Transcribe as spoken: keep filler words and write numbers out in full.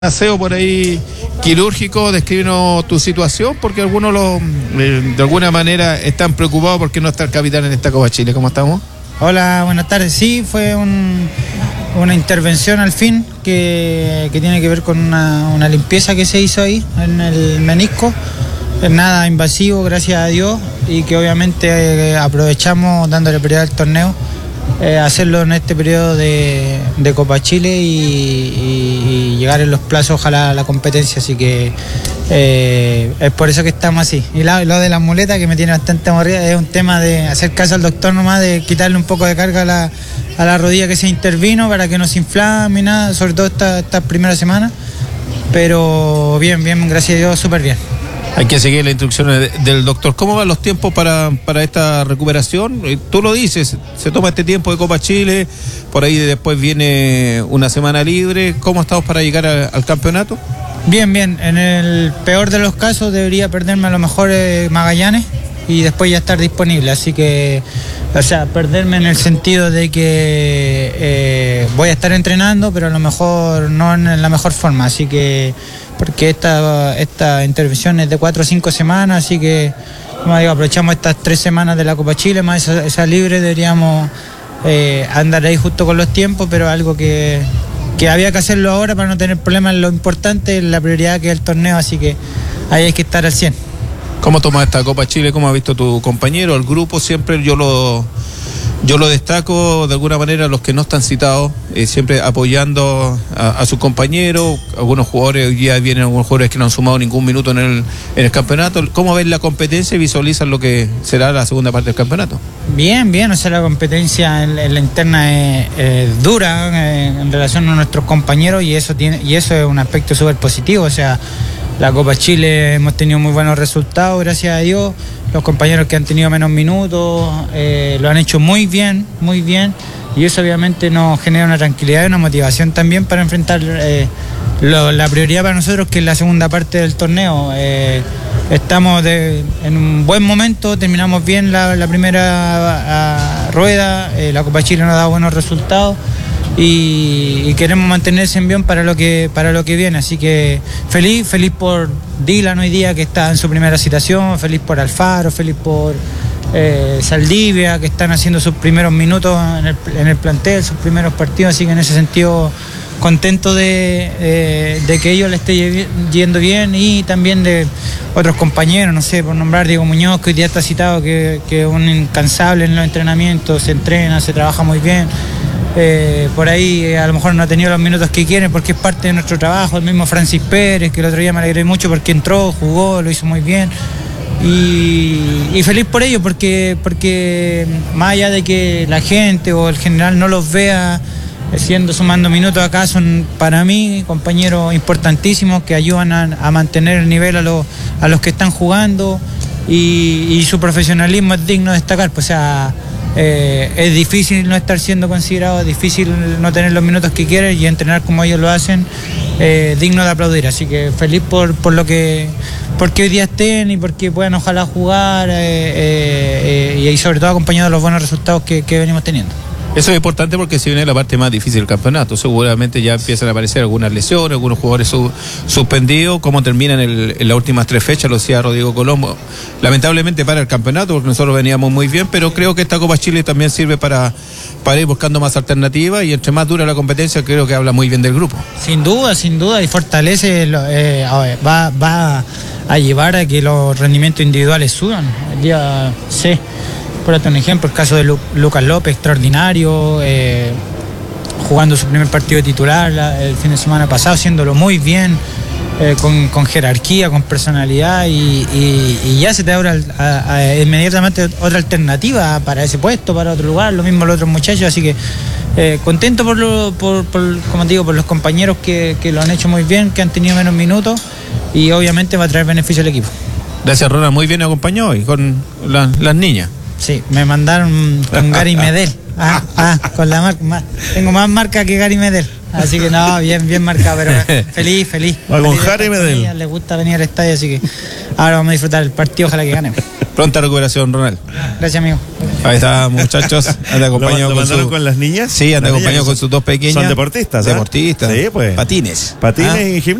aseo por ahí quirúrgico, descríbenos tu situación, porque algunos lo, eh, de alguna manera están preocupados porque no está el capitán en esta Copa Chile. ¿Cómo estamos? Hola, buenas tardes. Sí, fue un, una intervención al fin que, que tiene que ver con una, una limpieza que se hizo ahí en el menisco. Nada invasivo, gracias a Dios, y que obviamente eh, aprovechamos dándole prioridad al torneo. Eh, hacerlo en este periodo de, de Copa Chile y, y, y llegar en los plazos ojalá a la competencia, así que eh, es por eso que estamos así. Y la, lo de las muletas, que me tiene bastante aburrida, es un tema de hacer caso al doctor nomás, de quitarle un poco de carga a la, a la rodilla que se intervino para que no se inflame y nada, sobre todo esta, esta primera semana, pero bien, bien, gracias a Dios, súper bien. Hay que seguir las instrucciones del doctor. ¿Cómo van los tiempos para, para esta recuperación? Tú lo dices, se toma este tiempo de Copa Chile, por ahí después viene una semana libre. ¿Cómo estamos para llegar a, al campeonato? Bien, bien. En el peor de los casos debería perderme a lo mejor eh, Magallanes y después ya estar disponible. Así que, o sea, perderme en el sentido de que eh, voy a estar entrenando, pero a lo mejor no en la mejor forma. Así que... porque esta, esta intervención es de cuatro o cinco semanas, así que, como digo, aprovechamos estas tres semanas de la Copa Chile, más esa, esa libre, deberíamos eh, andar ahí justo con los tiempos, pero algo que, que había que hacerlo ahora para no tener problemas. Lo importante es la prioridad que es el torneo, así que ahí hay que estar al cien. ¿Cómo tomas esta Copa Chile? ¿Cómo ha visto tu compañero, el grupo? Siempre yo lo... Yo lo destaco de alguna manera, los que no están citados, eh, siempre apoyando a, a sus compañeros. Algunos jugadores, hoy día vienen algunos jugadores que no han sumado ningún minuto en el, en el campeonato. ¿Cómo ven la competencia y visualizan lo que será la segunda parte del campeonato? Bien, bien, o sea, la competencia en, en la interna es, es dura eh, en relación a nuestros compañeros, y eso tiene y eso es un aspecto súper positivo. O sea, la Copa Chile hemos tenido muy buenos resultados, gracias a Dios. Los compañeros que han tenido menos minutos eh, lo han hecho muy bien, muy bien, y eso obviamente nos genera una tranquilidad y una motivación también para enfrentar eh, lo, la prioridad para nosotros, que es la segunda parte del torneo. Eh, estamos de, en un buen momento, terminamos bien la, la primera a, a rueda, eh, la Copa Chile nos ha dado buenos resultados. Y, y queremos mantenerse en bien para lo que para lo que viene, así que feliz, feliz por Dylan hoy día, que está en su primera citación, feliz por Alfaro, feliz por eh, Saldivia, que están haciendo sus primeros minutos en el, en el plantel, sus primeros partidos, así que en ese sentido contento de, eh, de que ellos le esté yendo bien, y también de otros compañeros, no sé, por nombrar Diego Muñoz, que hoy día está citado, que es un incansable en los entrenamientos, se entrena, se trabaja muy bien. Eh, por ahí eh, a lo mejor no ha tenido los minutos que quieren porque es parte de nuestro trabajo. El mismo Francis Pérez, que el otro día me alegré mucho porque entró, jugó, lo hizo muy bien, y, y feliz por ello, porque, porque más allá de que la gente o el general no los vea siendo sumando minutos acá, son para mí compañeros importantísimos que ayudan a, a mantener el nivel a, lo, a los que están jugando, y, y su profesionalismo es digno de destacar. Pues, o sea, Eh, es difícil no estar siendo considerado, es difícil no tener los minutos que quieres, y entrenar como ellos lo hacen, eh, digno de aplaudir. Así que feliz por, por lo que porque hoy día estén y porque puedan ojalá jugar, eh, eh, eh, y sobre todo acompañado de los buenos resultados que, que venimos teniendo. Eso es importante porque se viene la parte más difícil del campeonato. Seguramente ya empiezan a aparecer algunas lesiones, algunos jugadores su, suspendidos. ¿Cómo terminan el, en las últimas tres fechas? Lo decía Rodrigo Colombo. Lamentablemente para el campeonato, porque nosotros veníamos muy bien, pero creo que esta Copa Chile también sirve para, para ir buscando más alternativas, y entre más dura la competencia, creo que habla muy bien del grupo. Sin duda, sin duda, y fortalece, eh, va, va a llevar a que los rendimientos individuales suban. El día sí. Por un ejemplo, el caso de Lu- Lucas López, extraordinario, eh, jugando su primer partido de titular la, el fin de semana pasado, haciéndolo muy bien, eh, con, con jerarquía, con personalidad, y, y, y ya se te abre a, a, inmediatamente otra alternativa para ese puesto, para otro lugar, lo mismo los otros muchachos, así que eh, contento por, lo, por, por, como te digo, por los compañeros que, que lo han hecho muy bien, que han tenido menos minutos, y obviamente va a traer beneficio al equipo. Gracias, Ronald, muy bien acompañado, y con la, las niñas. Sí, me mandaron con Gary Medel. Ah, ah, con la marca. Más, tengo más marca que Gary Medel. Así que no, bien, bien marcado, pero feliz, feliz. Va con Gary Medel. Les gusta venir al estadio, así que ahora vamos a disfrutar el partido, ojalá que ganen. Pronta recuperación, Ronald. Gracias, amigo. Ahí está, muchachos. Anda acompañado ¿Lo, lo con, mandaron su, con las niñas? Sí, anda las acompañado niñas con sus dos pequeñas. Son deportistas, ¿eh? Deportistas. Sí, pues. Patines. Patines ¿Ah? y gimnasia.